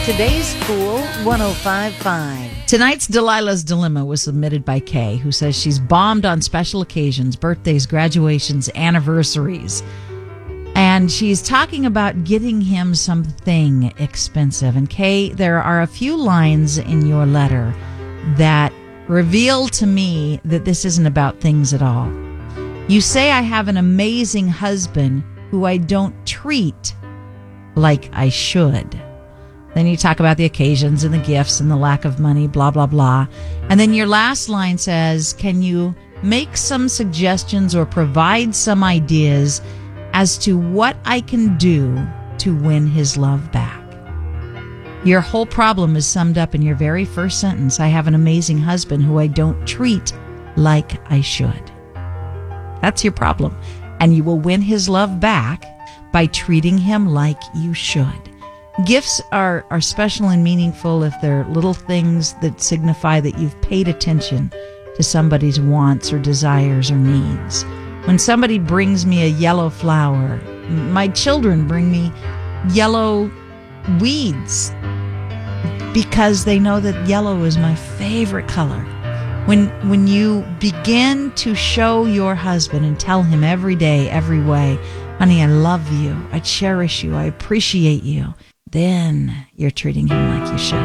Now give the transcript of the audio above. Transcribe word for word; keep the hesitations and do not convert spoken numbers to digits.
Today's Cool one oh five point five. Tonight's Delilah's Dilemma was submitted by Kay, who says she's bombed on special occasions, birthdays, graduations, anniversaries. And she's talking about getting him something expensive. And Kay, there are a few lines in your letter that reveal to me that this isn't about things at all. You say I have an amazing husband who I don't treat like I should. Then you talk about the occasions and the gifts and the lack of money, blah, blah, blah. And then your last line says, can you make some suggestions or provide some ideas as to what I can do to win his love back? Your whole problem is summed up in your very first sentence. I have an amazing husband who I don't treat like I should. That's your problem. And you will win his love back by treating him like you should. Gifts are, are special and meaningful if they're little things that signify that you've paid attention to somebody's wants or desires or needs. When somebody brings me a yellow flower, my children bring me yellow weeds because they know that yellow is my favorite color. When when you begin to show your husband and tell him every day, every way, honey, I love you, I cherish you, I appreciate you, then you're treating him like you should.